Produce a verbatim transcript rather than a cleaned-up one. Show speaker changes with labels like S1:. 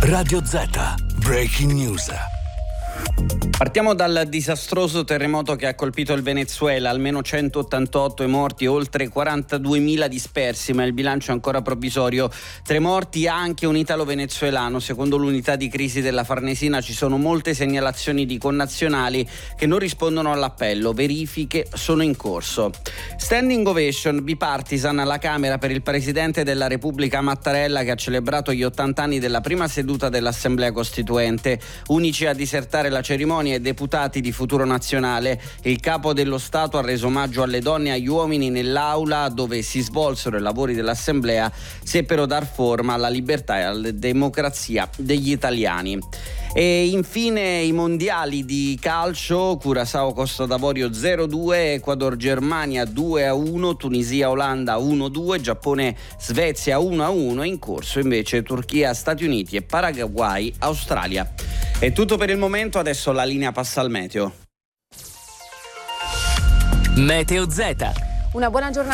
S1: Radio Z, Breaking News.
S2: Partiamo dal disastroso terremoto che ha colpito il Venezuela, almeno centottantotto i morti, oltre quarantaduemila dispersi, ma il bilancio è ancora provvisorio. Tre morti anche un italo-venezuelano. Secondo l'unità di crisi della Farnesina ci sono molte segnalazioni di connazionali che non rispondono all'appello. Verifiche sono in corso. Standing ovation bipartisan alla Camera per il Presidente della Repubblica Mattarella, che ha celebrato gli ottanta anni della prima seduta dell'Assemblea Costituente. Unici a disertare la cerimonia e deputati di Futuro Nazionale. Il capo dello Stato ha reso omaggio alle donne e agli uomini nell'aula dove si svolsero i lavori dell'Assemblea, seppero dar forma alla libertà e alla democrazia degli italiani. E infine i mondiali di calcio: Curaçao Costa d'Avorio zero due, Ecuador Germania due a uno, Tunisia Olanda uno due, Giappone Svezia uno a uno, in corso invece Turchia Stati Uniti e Paraguay Australia. È tutto per il momento, adesso la linea passa al meteo.
S3: Meteo Z.
S4: Una buona giornata.